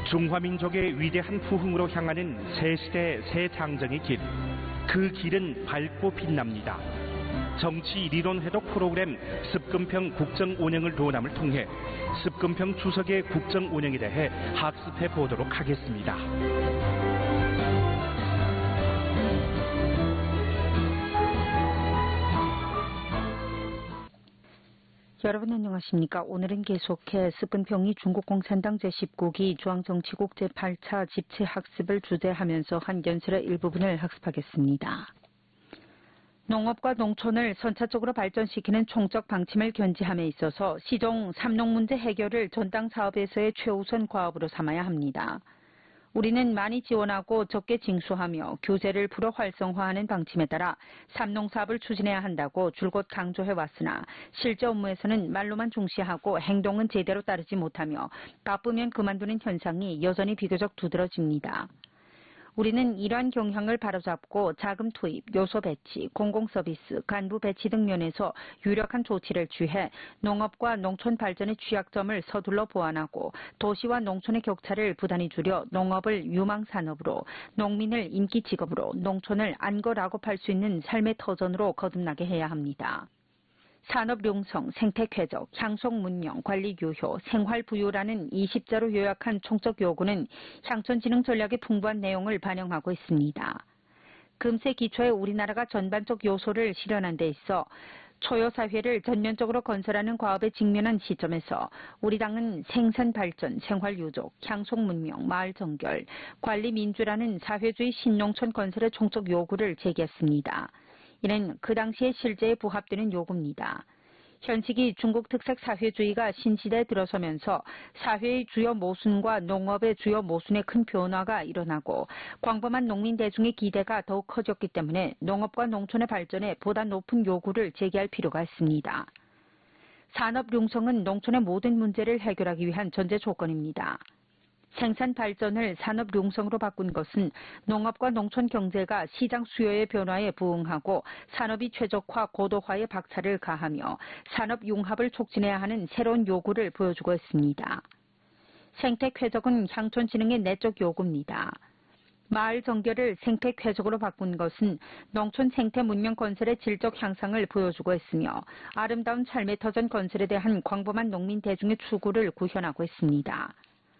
중화민족의 위대한 부흥으로 향하는 새 시대 새 장정의 길, 그 길은 밝고 빛납니다. 정치 리론 회독 프로그램 습근평 국정 운영을 논함을 통해 습근평 주석의 국정 운영에 대해 학습해 보도록 하겠습니다. 여러분 안녕하십니까. 오늘은 계속해 습근평이 중국공산당 제19기 중앙정치국 제8차 집체학습을 주재하면서 한 연설의 일부분을 학습하겠습니다. 농업과 농촌을 선차적으로 발전시키는 총적 방침을 견지함에 있어서 시종 3농 문제 해결을 전당 사업에서의 최우선 과업으로 삼아야 합니다. 우리는 많이 지원하고 적게 징수하며 규제를 불어 활성화하는 방침에 따라 삼농사업을 추진해야 한다고 줄곧 강조해왔으나 실제 업무에서는 말로만 중시하고 행동은 제대로 따르지 못하며 바쁘면 그만두는 현상이 여전히 비교적 두드러집니다. 우리는 이러한 경향을 바로잡고 자금 투입, 요소 배치, 공공서비스, 간부 배치 등 면에서 유력한 조치를 취해 농업과 농촌 발전의 취약점을 서둘러 보완하고 도시와 농촌의 격차를 부단히 줄여 농업을 유망산업으로, 농민을 인기직업으로, 농촌을 안거라고 팔 수 있는 삶의 터전으로 거듭나게 해야 합니다. 산업 융성, 생태 쾌적, 향속 문명, 관리 유효, 생활 부유라는 20자로 요약한 총적 요구는 향촌진흥 전략의 풍부한 내용을 반영하고 있습니다. 금세 기초에 우리나라가 전반적 요소를 실현한 데 있어 초요 사회를 전면적으로 건설하는 과업에 직면한 시점에서 우리 당은 생산 발전, 생활 유족, 향속 문명, 마을 정결, 관리 민주라는 사회주의 신농촌 건설의 총적 요구를 제기했습니다. 이는 그 당시의 실제에 부합되는 요구입니다. 현 시기 중국 특색 사회주의가 신시대에 들어서면서 사회의 주요 모순과 농업의 주요 모순에 큰 변화가 일어나고 광범한 농민 대중의 기대가 더욱 커졌기 때문에 농업과 농촌의 발전에 보다 높은 요구를 제기할 필요가 있습니다. 산업 융성은 농촌의 모든 문제를 해결하기 위한 전제 조건입니다. 생산 발전을 산업 융성으로 바꾼 것은 농업과 농촌 경제가 시장 수요의 변화에 부응하고 산업이 최적화, 고도화에 박차를 가하며 산업 융합을 촉진해야 하는 새로운 요구를 보여주고 있습니다. 생태 쾌적은 향촌 진흥의 내적 요구입니다. 마을 정결을 생태 쾌적으로 바꾼 것은 농촌 생태 문명 건설의 질적 향상을 보여주고 있으며 아름다운 삶의 터전 건설에 대한 광범한 농민 대중의 추구를 구현하고 있습니다.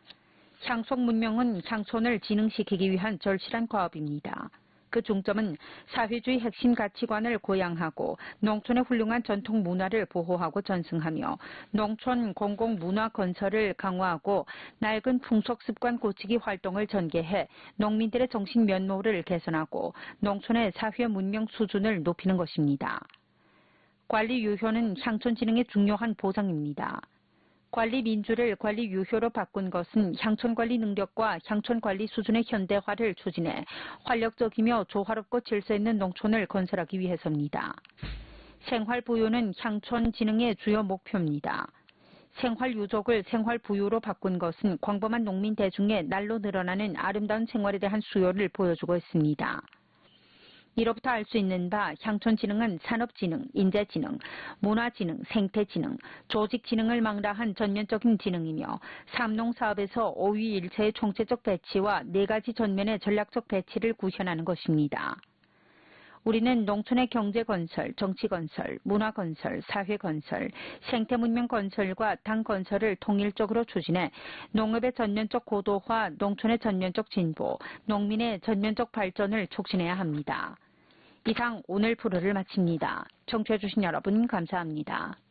향속 문명은 향촌을 진흥시키기 위한 절실한 과업입니다. 그 중점은 사회주의 핵심 가치관을 고양하고 농촌의 훌륭한 전통 문화를 보호하고 전승하며 농촌 공공문화 건설을 강화하고 낡은 풍속 습관 고치기 활동을 전개해 농민들의 정신 면모를 개선하고 농촌의 사회 문명 수준을 높이는 것입니다. 관리 유효는 향촌 진흥의 중요한 보장입니다. 관리 민주를 관리 유효로 바꾼 것은 향촌 관리 능력과 향촌 관리 수준의 현대화를 추진해 활력적이며 조화롭고 질서 있는 농촌을 건설하기 위해서입니다. 생활 부유는 향촌 진흥의 주요 목표입니다. 생활 유족을 생활 부유로 바꾼 것은 광범한 농민 대중의 날로 늘어나는 아름다운 생활에 대한 수요를 보여주고 있습니다. 이로부터 알 수 있는 바 향촌진흥은 산업진흥, 인재진흥, 문화진흥, 생태진흥, 조직진흥을 망라한 전면적인 진흥이며 삼농사업에서 5위1체의 총체적 배치와 4가지 전면의 전략적 배치를 구현하는 것입니다. 우리는 농촌의 경제건설, 정치건설, 문화건설, 사회건설, 생태문명 건설과 당 건설을 통일적으로 추진해 농업의 전면적 고도화, 농촌의 전면적 진보, 농민의 전면적 발전을 촉진해야 합니다. 이상 오늘 프로를 마칩니다. 청취해주신 여러분 감사합니다.